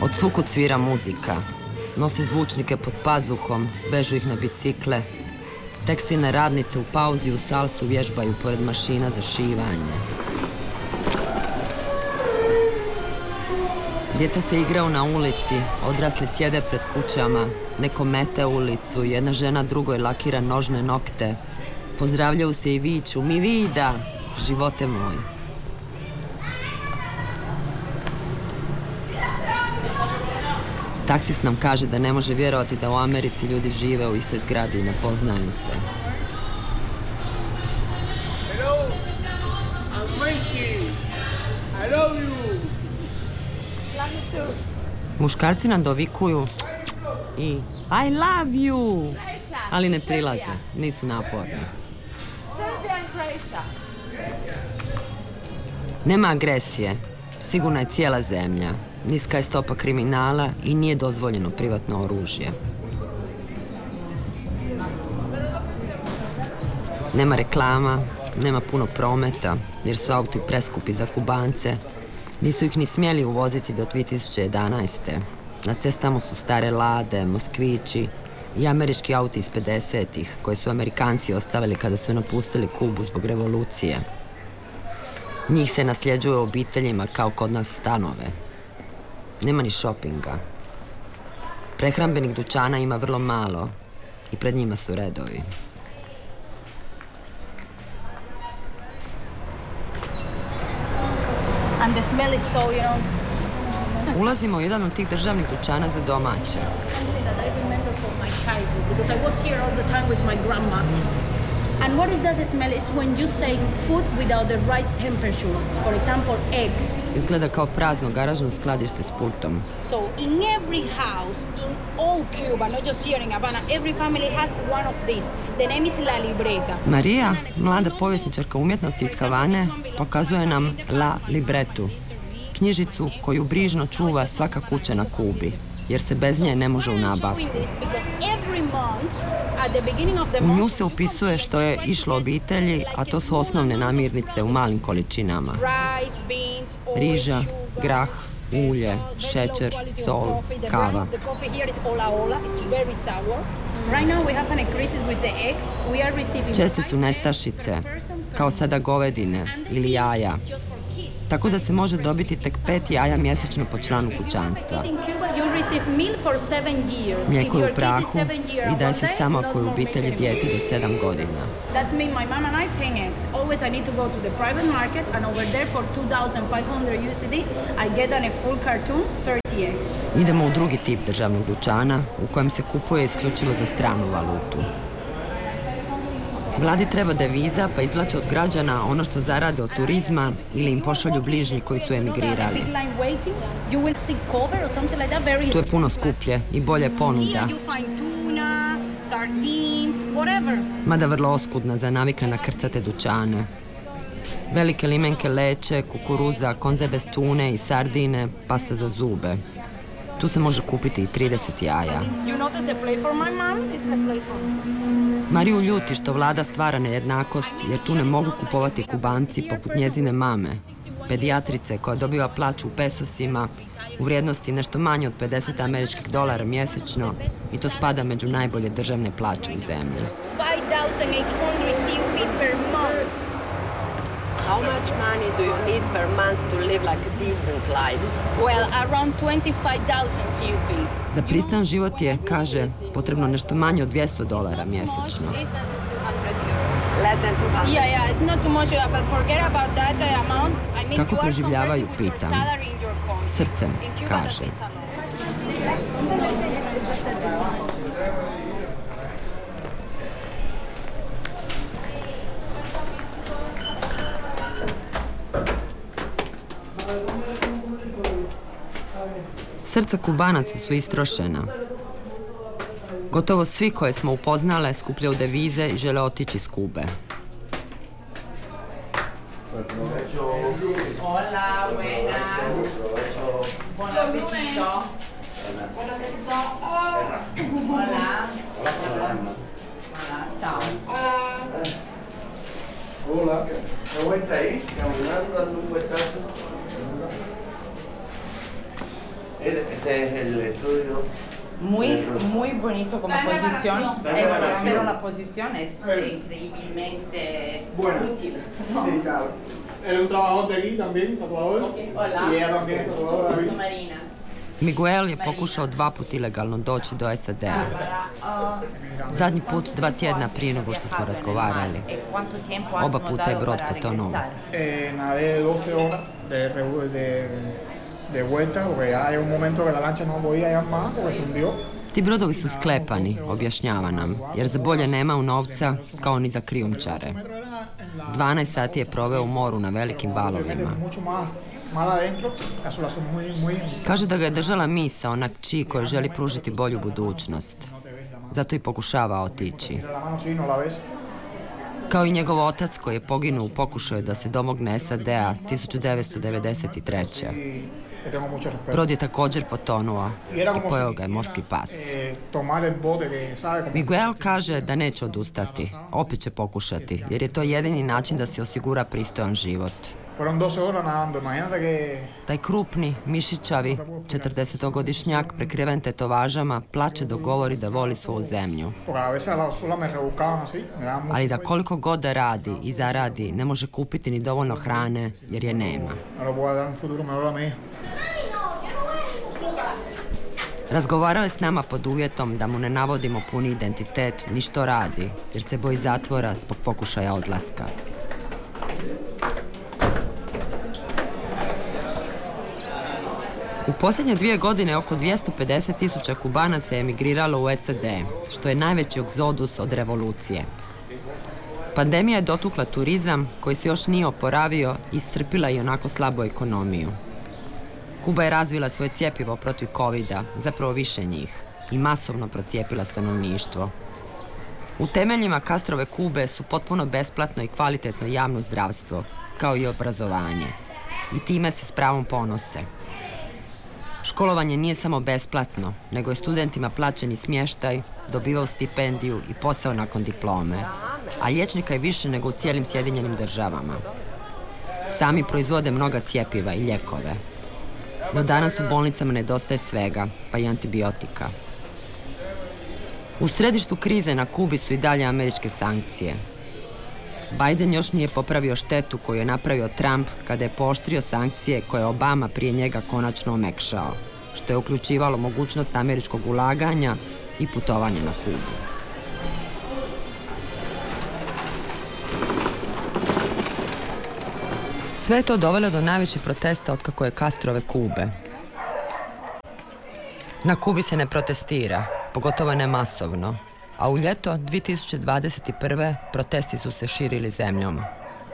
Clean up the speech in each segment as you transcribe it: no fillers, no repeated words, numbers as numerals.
Od svukud svira muzika. Nose zvučnike pod pazuhom, vežu ih na bicikle. Tekstilne radnice u pauzi u salsu vježbaju pored mašina za šivanje. Djeca se igraju na ulici, odrasli sjede pred kućama, neko mete ulicu, jedna žena drugoj lakira nožne nokte. Pozdravljaju se i viču, mi vida, živote moj. Taksist nam kaže da ne može vjerovati da u Americi ljudi žive u istoj zgradi i ne poznaju se. Hello, I'm Tracy. I love you. Muškarci nam dovikuju i I love you, ali ne prilaze, nisu naporni. Nema agresije, sigurna je cijela zemlja, niska je stopa kriminala i nije dozvoljeno privatno oružje. Nema reklama, nema puno prometa, jer su auti preskupi za Kubance. Nisu ih ni smjeli uvoziti do 2011. Na cestama su stare Lade, Moskvići i američki auti iz 50-ih, koje su Amerikanci ostavili kada su napustili Kubu zbog revolucije. Njih se nasljeđuje obiteljima kao kod nas stanove. Nema ni šopinga. Prehrambenih dućana ima vrlo malo i pred njima su redovi. And the smell is so, Ulazimo u jedan od tih državnih dućana za domaće. something that I remember from my childhood because I was here all the time with my grandma. And what is that smell? It's when you save food without the right temperature. For example, eggs. Izgleda kao prazno garažno skladište s pultom. So in every house, in all Cuba, not just here in Havana, every family has one of these. The name is La Libreta. Marija, mlada povjesničarka umjetnosti iz Havane, pokazuje nam La Libretu, knjižicu koju brižno čuva svaka kuća na Kubi, jer se bez nje ne može u nabavku. U nju se upisuje što je išlo obitelji, a to su osnovne namirnice u malim količinama. Riža, grah, ulje, šećer, sol, kava. Česte su nestašice, kao sada govedine ili jaja. Tako da se može dobiti tek 5 jaja mjesečno po članu kućanstva. Mlijeko je u prahu i daje se samo ako je u obitelji dijete do 7 godina. Idemo u drugi tip državnog dućana u kojem se kupuje isključivo za stranu valutu. Vladi treba deviza, pa izvlače od građana ono što zarade od turizma ili im pošalju bližnji koji su emigrirali. Tu je puno skuplje i bolje ponuda, mada vrlo oskudna za navikne na krcate dućane. Velike limenke leće, kukuruza, konzerve s tune i sardine, pasta za zube. Tu se može kupiti i 30 jaja. Mariju ljuti što vlada stvara nejednakost, jer tu ne mogu kupovati Kubanci poput njezine mame, pedijatrice koja dobiva plaću u pesosima u vrijednosti nešto manje od $50 mjesečno i to spada među najbolje državne plaće u zemlji. 5,800 CUP per month. How much money do you need per month to live like a decent life? Well, around 25,000 CUP. Za pristan život je, kaže, potrebno nešto manje od $200 mjesečno. Less than 200. Yeah, it's not too much, but forget about that amount. I mean, Kako you are preživljavaju, conversing with your pitam. salary in your country. Srcem, In Cuba, that kaže. is a lot. Srca Kubanaca su istrošena. Gotovo svi koje smo upoznale skupljaju devize i žele otići iz Kube. Hola, buenas. Bon appetito. Hola. Hola, ciao. Hola, ¿cómo estáis? Caminando, dando un puestazo. Este es el estudio. Muy bonito como posición, pero la posición es increíblemente útil, ¿no? Sí, claro. Él es un trabajador de aquí también, tatuador. Hola. Y ella también es tatuadora. Sono Marina. Miguel je pokušao 2 puta ilegalno doći do SAD-a. Zadnji put 2 tjedna prije nego što smo razgovarali. Oba puta je brod potonuo. Nadé 12 horas de vuelta, porque ya hay un momento que la lancha no podía ir más porque se hundió. Ti brodovi su sklepani, objašnjava nam, jer za bolje nema u novca kao ni za krijumčare. 12 sati je proveo u moru na velikim valovima. Kaže da ga je držala misao na kći koja želi pružiti bolju budućnost. Zato i pokušava otići. Kao i njegov otac koji je poginuo u pokušaju da se domogne SAD-a 1993. Brod je također potonuo i pojeo ga je morski pas. Miguel kaže da neće odustati, opet će pokušati, jer je to jedini način da se osigura pristojan život. Taj krupni, mišićavi, 40-godišnjak prekriven tetovažama plače dok govori da voli svoju zemlju. Ali da koliko god da radi i zaradi, ne može kupiti ni dovoljno hrane jer je nema. Razgovarao je s nama pod uvjetom da mu ne navodimo puni identitet ni što radi, jer se boji zatvora zbog pokušaja odlaska. U posljednje 2 godine oko 250.000 Kubanaca je emigriralo u SAD, što je najveći egzodus od revolucije. Pandemija je dotukla turizam koji se još nije oporavio i iscrpila i onako slabu ekonomiju. Kuba je razvila svoje cjepivo protiv covida, zapravo više njih, i masovno procijepila stanovništvo. U temeljima Castrove Kube su potpuno besplatno i kvalitetno javno zdravstvo, kao i obrazovanje. I time se s pravom ponose. Školovanje nije samo besplatno, nego je studentima plaćeni smještaj, dobivao stipendiju i posao nakon diplome, a liječnika je više nego u cijelim Sjedinjenim Državama. Sami proizvode mnoga cjepiva i lijekove. No danas u bolnicama nedostaje svega, pa i antibiotika. U središtu krize na Kubi su i dalje američke sankcije. Biden još nije popravio štetu koju je napravio Trump kada je pooštrio sankcije koje je Obama prije njega konačno omekšao, što je uključivalo mogućnost američkog ulaganja i putovanja na Kubu. Sve je to dovelo do najvećih protesta otkako je Castrove Kube. Na Kubi se ne protestira, pogotovo ne masovno, a u ljeto 2021. protesti su se širili zemljom.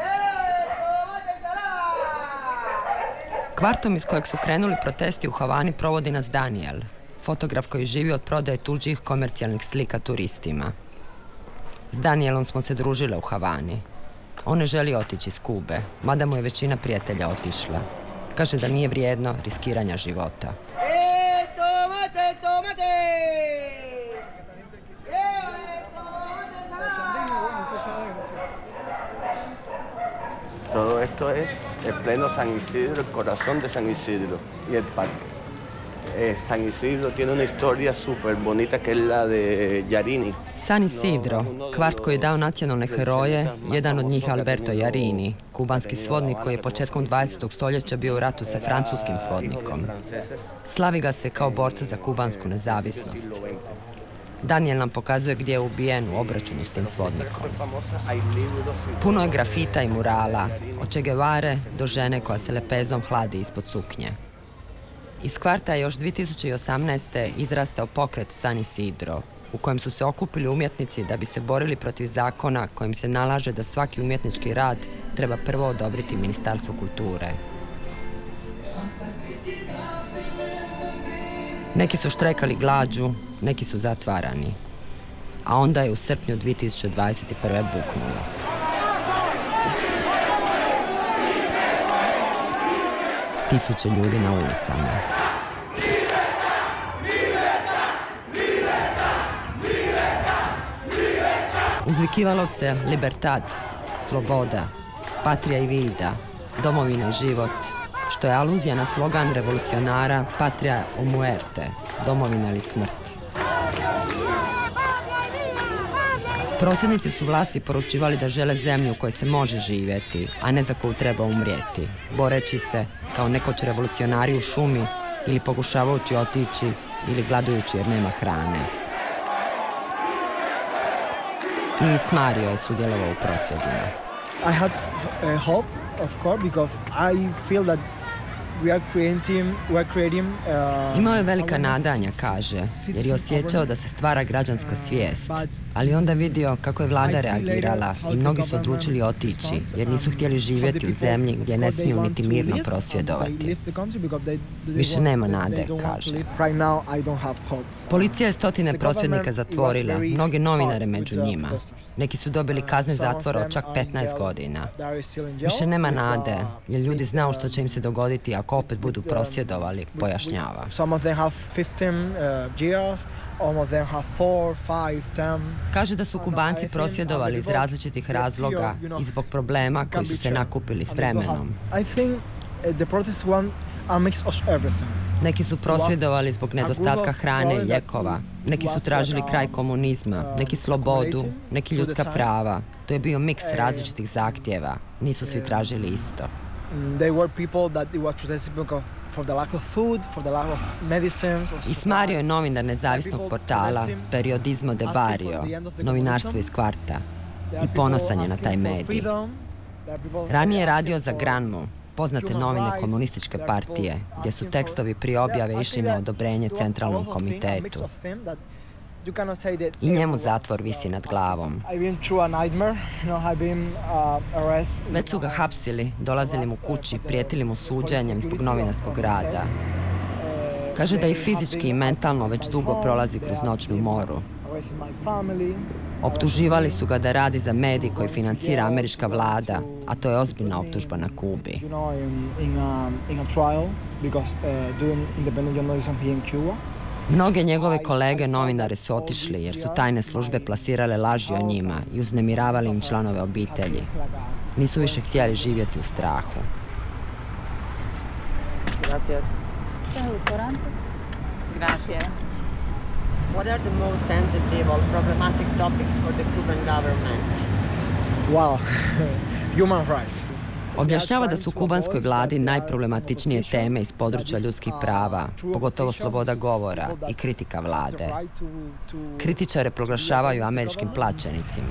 Kvartom iz kojeg su krenuli protesti u Havani provodi nas Daniel, fotograf koji živi od prodaje tuđih komercijalnih slika turistima. S Danielom smo se družile u Havani. On ne želi otići iz Kube, mada mu je većina prijatelja otišla. Kaže da nije vrijedno riskiranja života. Todo esto es el pleno San Isidro, el corazón de San Isidro y el parque. San Isidro tiene una historia súper bonita que es la de Jarini. San Isidro, kvart koji je dao nacionalne heroje, jedan od njih je Alberto Jarini, kubanski svodnik koji je početkom 20. stoljeća bio u ratu sa francuskim svodnikom. Slavi ga se kao borca za kubansku nezavisnost. Daniel nam pokazuje gdje je ubijen u obračunu s tim svodnikom. Puno je grafita i murala, od Che Guevare do žene koja se lepezom hladi ispod suknje. Iz kvarta je još 2018. izrastao pokret San Isidro, u kojem su se okupili umjetnici da bi se borili protiv zakona kojim se nalaže da svaki umjetnički rad treba prvo odobriti Ministarstvo kulture. Neki su štrajkali glađu, neki su zatvarani. A onda je u srpnju 2021. buknulo. Tisuće ljudi na ulicama. Uzvikivalo se libertad, sloboda, patria i vida, domovina i život, što je aluzija na slogan revolucionara Patria o muerte, domovina ili smrti. Prosvjednici su vlasti poručivali da žele zemlju u kojoj se može živjeti, a ne za koju treba umrijeti, boreći se kao nekoć revolucionari u šumi ili pokušavajući otići ili gladujući jer nema hrane. I Mario je sudjelovao u prosvjedima. I had hope, of course, because I feel that we are creating Imao je velika nadanja, kaže, jer je osjećao da se stvara građanska svijest, ali onda vidio kako je vlada reagirala i mnogi su odlučili otići, jer nisu htjeli živjeti u zemlji gdje ne smiju niti mirno prosvjedovati. Više nema nade, kaže. Policija je stotine prosvjednika zatvorila, mnoge novinare među njima. Neki su dobili kazne zatvora od čak 15 godina. Više nema nade, jer ljudi znaju što će im se dogoditi ako opet budu prosvjedovali, pojašnjava. Kaže da su Kubanci prosvjedovali iz različitih razloga i zbog problema koji su se nakupili s vremenom. Neki su prosvjedovali zbog nedostatka hrane i lijekova, neki su tražili kraj komunizma, neki slobodu, neki ljudska prava. To je bio miks različitih zahtjeva, nisu svi tražili isto. Ismario je novinar nezavisnog portala Periodismo de Barrio, novinarstvo iz kvarta, i ponosan je na taj medij. Ranije je radio za Granmu, poznate novine komunističke partije, gdje su tekstovi prije objave išli na odobrenje centralnom komitetu. I njemu zatvor visi nad glavom. Već su ga hapsili, dolazili mu kući, prijetili mu suđenjem zbog novinarskog rada. Kaže da i fizički i mentalno već dugo prolazi kroz noćnu moru. Optuživali su ga da radi za medij koji financira američka vlada, a to je ozbiljna optužba na Kubi. Mnoge njegove kolege novinari su otišli jer su tajne službe plasirale laži o njima i uznemiravali im članove obitelji. Nisu više htjeli živjeti u strahu. Gracias. What are the most sensitive or problematic topics for the Cuban government? Well, human rights. Objašnjava da su kubanskoj vladi najproblematičnije teme iz područja ljudskih prava, pogotovo sloboda govora i kritika vlade. Kritičare proglašavaju američkim plaćenicima.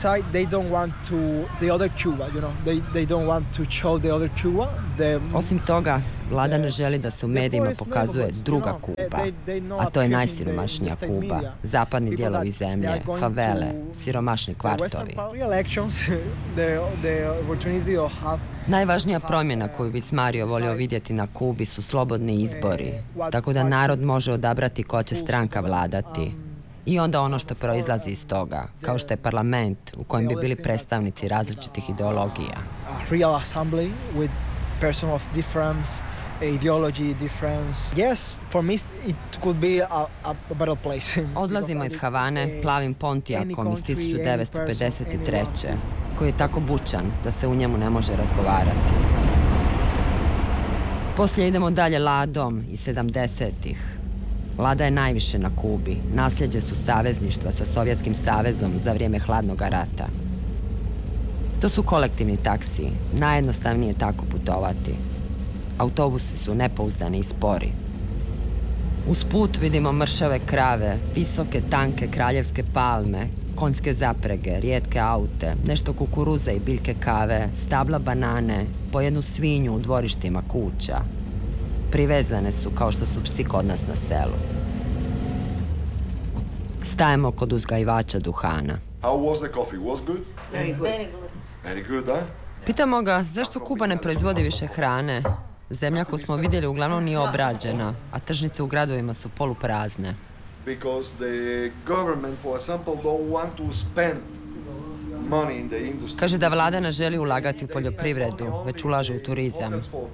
Osim toga, vlada ne želi da se u medijima pokazuje druga Kuba, a to je najsiromašnija Kuba, zapadni dijelovi zemlje, favele, siromašni kvartovi. Najvažnija promjena koju bi Mario volio vidjeti na Kubi su slobodni izbori, tako da narod može odabrati koja će stranka vladati. I onda ono što proizlazi iz toga, kao što je parlament u kojem bi bili predstavnici različitih ideologija. Odlazimo iz Havane plavim Pontiacom iz 1953. koji je tako bučan da se u njemu ne može razgovarati. Poslije idemo dalje Ladom iz 70-ih. Lada je najviše na Kubi. Nasljeđe su savezništva sa Sovjetskim savezom za vrijeme hladnog rata. To su kolektivni taksiji. Najjednostavnije je tako putovati. Autobusi su nepouzdani i spori. Uz put vidimo mršave krave, visoke, tanke kraljevske palme, konjske zaprege, rijetke aute, nešto kukuruza i biljke kave, stabla banane, po jednu svinju u dvorištima kuća. Privezane su kao što su psi kod nas na selu. Stajemo kod uzgajivača duhana. How was the coffee? Was good? Very good. Very good, huh? Pitamo ga zašto Kuba ne proizvodi više hrane. Zemlja koju smo vidjeli uglavnom nije obrađena, a tržnice u gradovima su poluprazne. Because the government, for example, don't want to spend money in the industry. Kaže da vlada ne želi ulagati u poljoprivredu, već ulaže u turizam.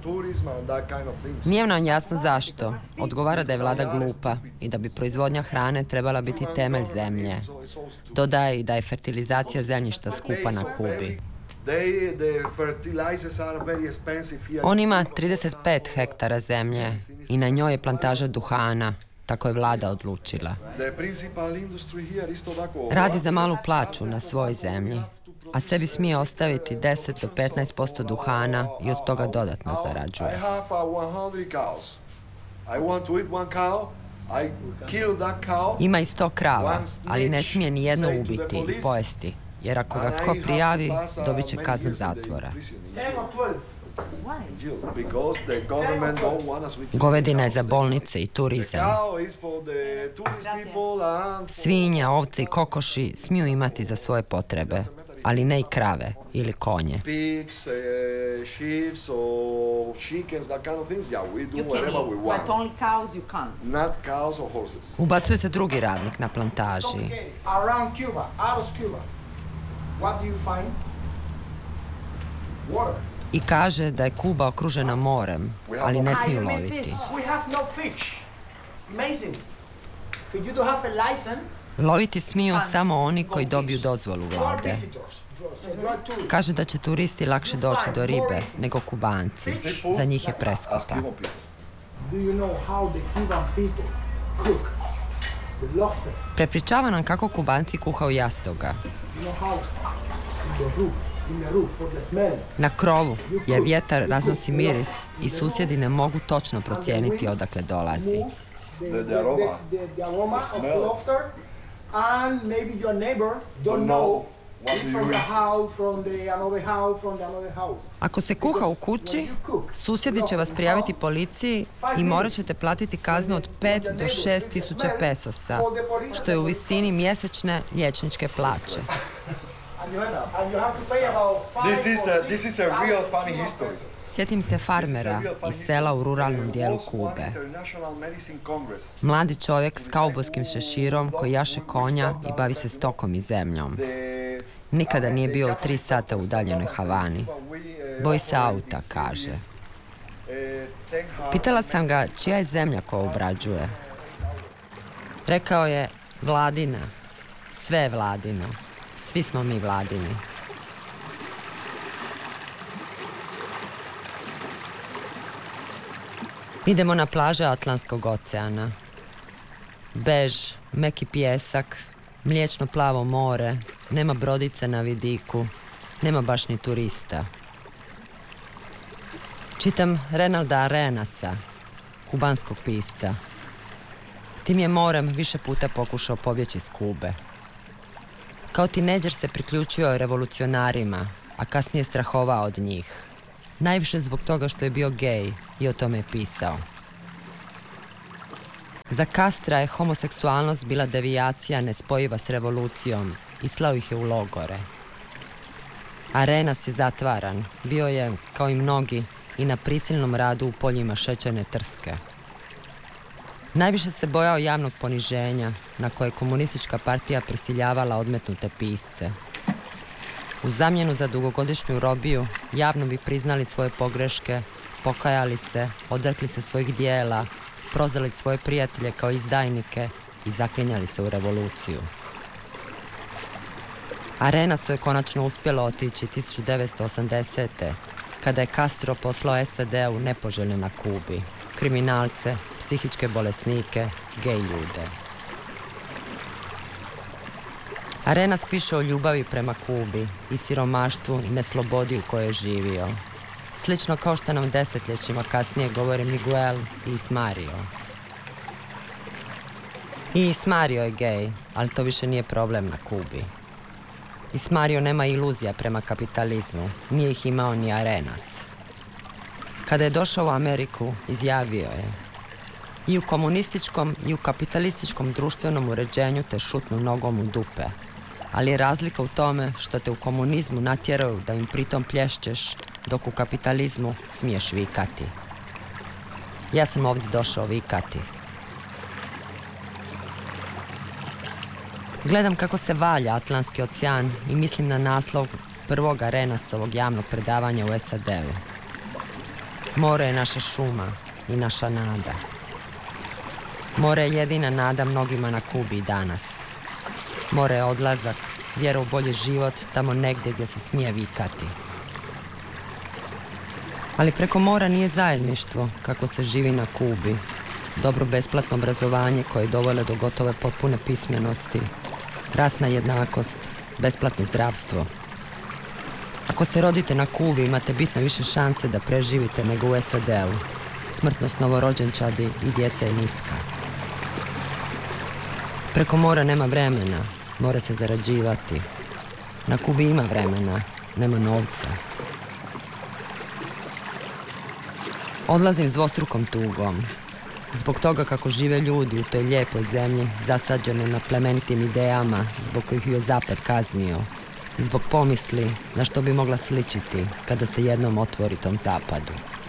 Nije nam jasno zašto. Odgovara da je vlada glupa i da bi proizvodnja hrane trebala biti temelj zemlje. Dodaje i da je fertilizacija zemljišta skupa na Kubi. The fertilizers are very expensive here. On ima 35 hektara zemlje i na njoj je plantaža duhana, tako je vlada odlučila. The principal industry here is tobacco. Radi za malu plaću na svojoj zemlji, a sebi smije ostaviti 10 do 15% duhana i od toga dodatno I zarađuje. have 100 cows. I want to eat one cow. I kill that cow. Ima i 100 krava, ali ne smije ni jedno ubiti i pojesti, jer ako ga tko prijavi, dobit će kaznu zatvora. 10 or 12. Because the government don't want us with Govedina je za bolnice i turizam. cow is for the tourist people and Svinja, ovce i kokoši smiju imati za svoje potrebe, ali ne i krave ili konje. pigs, sheep, or chickens, that kind of things. Yeah, we do You can whatever we eat, want. but only cows you can't. Not cows or horses. Ubacuje se drugi radnik na plantaži. Okay, around Cuba, out of Cuba, what do you find? Water. I kaže da je Kuba okružena morem, ali ne smiju I mean loviti. fish. We have no fish. Amazing. For you to have a license, Loviti smiju samo oni koji dobiju dozvolu for vlade. visitors. So you are tourists. Kaže da će turisti lakše doći do ribe nego Kubanci. Za njih je preskupa. Cuban people. Do you know how the Cuban people cook the lobster? Prepričava nam kako Kubanci kuhaju jastoga. You know how? In the roof for the smell. Na krovu, jer vjetar raznosi miris i susjedi ne mogu točno procijeniti odakle dolazi. The aroma. The aroma of lobster, and maybe your neighbor don't know if from the house, from the another house, from the another house. Ako se kuha u kući, susjedi će vas prijaviti policiji i morat ćete platiti kaznu od 5 do 6 tisuća pesosa, što je u visini mjesečne liječničke plaće. And you have to pay about 5 This is a real funny history. Sjetim se farmera iz sela u ruralnom dijelu Kube. International Medicine Congress. Mladi čovjek s kaubojskim šeširom koji jaše konja i bavi se stokom i zemljom. Nikada nije bio u 3 sata u udaljenoj Havani. Boji se auta, kaže. Pitala sam ga čija je zemlja koju obrađuje. Rekao je, vladina. Sve je vladino. Svi smo mi vladini. Idemo na plaže Atlantskog oceana. Bež, meki pjesak, mliječno plavo more, nema brodice na vidiku, nema baš ni turista. Čitam Renalda Arenasa, kubanskog pisca. Tim je morem više puta pokušao pobjeći iz Kube. Kao tineđer se priključio revolucionarima, a kasnije strahovao od njih. Najviše zbog toga što je bio gej i o tome je pisao. Za Castra je homoseksualnost bila devijacija nespojiva s revolucijom i slao ih je u logore. Arenas je zatvaran, bio je, kao i mnogi, i na prisilnom radu u poljima šećerne trske. Najviše se bojao javnog poniženja, na koje je komunistička partija prisiljavala odmetnute pisce. U zamjenu za dugogodišnju robiju javno bi priznali svoje pogreške, pokajali se, odrekli se svojih dijela, prozvali svoje prijatelje kao izdajnike i zaklinjali se u revoluciju. Arenasu je konačno uspjelo otići 1980. kada je Castro poslao SAD-u nepoželjne na Kubi, kriminalce, psihičke bolesnike, gej ljude. Arenas piše o ljubavi prema Kubi i siromaštvu i neslobodi u kojoj je živio. Slično kao što nam desetljećima kasnije govori Miguel i Ismario. I Ismario je gej, ali to više nije problem na Kubi. Ismario nema iluzija prema kapitalizmu, nije ih imao ni Arenas. Kada je došao u Ameriku, izjavio je: i u komunističkom i u kapitalističkom društvenom uređenju te šutnu nogom u dupe. Ali je razlika u tome što te u komunizmu natjeraju da im pritom plješćeš, dok u kapitalizmu smiješ vikati. Ja sam ovdje došao vikati. Gledam kako se valja Atlantski ocean i mislim na naslov prvog Arenasovog javnog predavanja u SAD-u. More je naša šuma i naša nada. More je jedina nada mnogima na Kubi danas. More je odlazak, vjera u bolji život tamo negdje gdje se smije vikati. Ali preko mora nije zajedništvo kako se živi na Kubi. Dobro besplatno obrazovanje koje dovele do gotove potpune pismenosti, rasna jednakost, besplatno zdravstvo. Ako se rodite na Kubi imate bitno više šanse da preživite nego u SAD-u. Smrtnost novorođenčadi i djece je niska. Preko mora nema vremena, mora se zarađivati. Na Kubi ima vremena, nema novca. Odlazim s dvostrukom tugom. Zbog toga kako žive ljudi u toj lijepoj zemlji, zasađenoj na plemenitim idejama, zbog kojih ju je Zapad kaznio. I zbog pomisli na što bi mogla sličiti kada se jednom otvori tom Zapadu.